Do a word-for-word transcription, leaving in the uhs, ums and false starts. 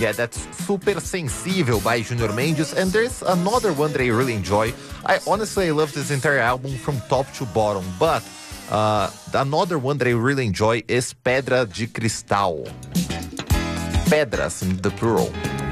Yeah, that's Super Sensível by Junior Mendes. And there's another one that I really enjoy. I honestly I love this entire album from top to bottom. But uh, another one that I really enjoy is Pedra de Cristal. Pedras in the plural.